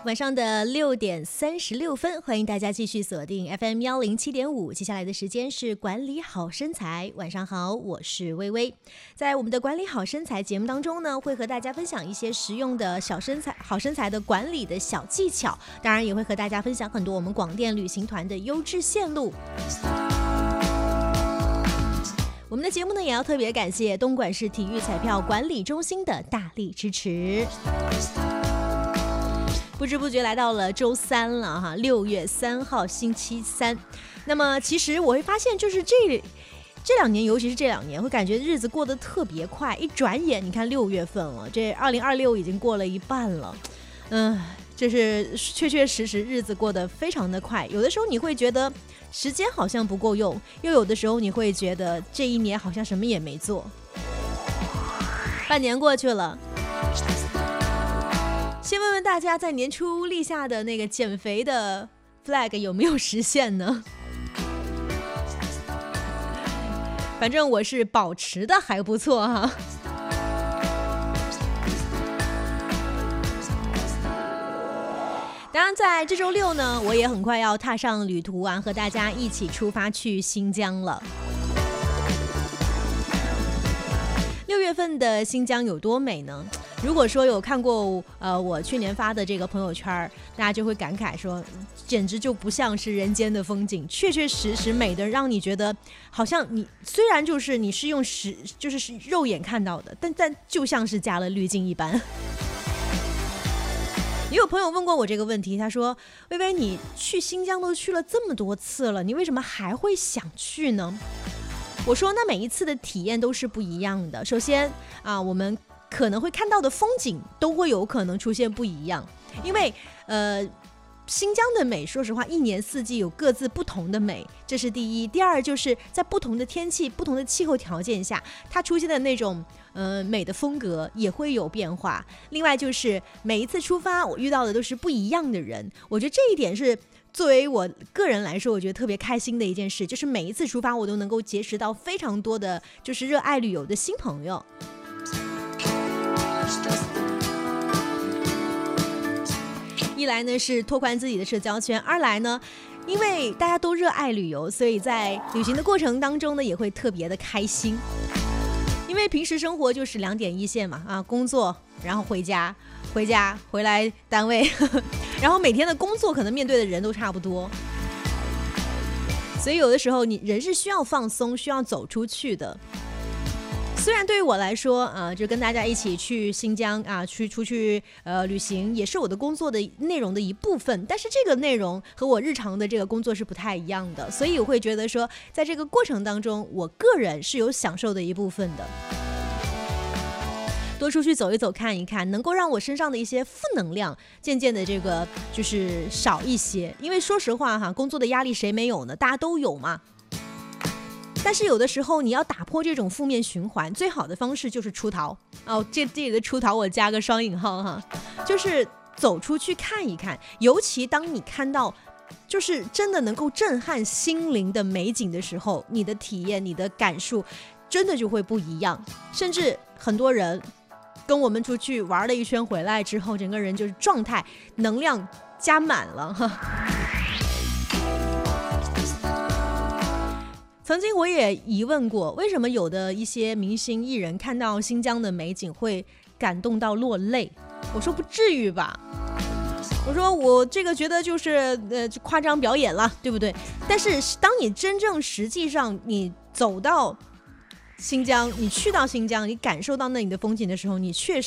晚上的6:36，欢迎大家继续锁定 FM107.5。接下来的时间是管理好身材。晚上好，我是微微。在我们的管理好身材节目当中呢，会和大家分享一些实用的好身材的管理的小技巧，当然也会和大家分享很多我们广电旅行团的优质线路。我们的节目呢，也要特别感谢东莞市体育彩票管理中心的大力支持。不知不觉来到了周三了哈，6月3号星期三。那么其实我会发现，就是这两年，尤其是这2年，会感觉日子过得特别快，一转眼你看6月份了，这2026已经过了一半了。就是确实日子过得非常的快，有的时候你会觉得时间好像不够用，又有的时候你会觉得这一年好像什么也没做。半年过去了，先问问大家，在年初立下的那个减肥的 flag 有没有实现呢？反正我是保持的还不错哈。当然在这周6呢，我也很快要踏上旅途啊，和大家一起出发去新疆了。6月份的新疆有多美呢？如果说有看过我去年发的这个朋友圈，大家就会感慨说，简直就不像是人间的风景，确实美的让你觉得好像你虽然就是你是用就是肉眼看到的，但就像是加了滤镜一般。也有朋友问过我这个问题，他说：“微微，你去新疆都去了这么多次了，你为什么还会想去呢？”我说：“那每一次的体验都是不一样的。首先我们可能会看到的风景都会有可能出现不一样，因为新疆的美，说实话，一年四季有各自不同的美，这是第一。第二，就是在不同的天气、不同的气候条件下，它出现的那种美的风格也会有变化。另外就是每一次出发，我遇到的都是不一样的人，我觉得这一点是作为我个人来说，我觉得特别开心的一件事，就是每一次出发，我都能够结识到非常多的就是热爱旅游的新朋友。一来呢是拓宽自己的社交圈，二来呢，因为大家都热爱旅游，所以在旅行的过程当中呢，也会特别的开心。因为平时生活就是2点一线嘛，工作，然后回家，回来单位，然后每天的工作可能面对的人都差不多，所以有的时候你人是需要放松，需要走出去的。虽然对于我来说就跟大家一起去新疆出去旅行，也是我的工作的内容的一部分，但是这个内容和我日常的这个工作是不太一样的，所以我会觉得说，在这个过程当中，我个人是有享受的一部分的。多出去走一走，看一看，能够让我身上的一些负能量渐渐的这个就是少一些。因为说实话工作的压力谁没有呢？大家都有嘛。但是有的时候你要打破这种负面循环，最好的方式就是出逃这里的出逃我加个双引号哈，就是走出去看一看。尤其当你看到就是真的能够震撼心灵的美景的时候，你的体验、你的感受真的就会不一样。甚至很多人跟我们出去玩了一圈回来之后，整个人就是状态能量加满了哈。曾经我也疑问过，为什么有的一些明星艺人看到新疆的美景会感动到落泪？我说不至于吧，我说我这个觉得就是夸张表演了，对不对？但是当你真正实际上你走到新疆，你去到新疆，你感受到那里的风景的时候，你确